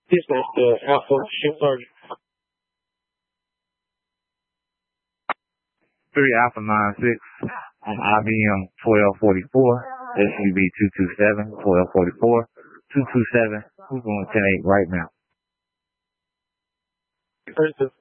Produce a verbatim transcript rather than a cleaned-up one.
Dispatch to Alpha Shift Sergeant. three Alpha nine six on I B M twelve forty-four, S U B two two seven, twelve forty-four, two two seven. We're going to ten eight right now. Person.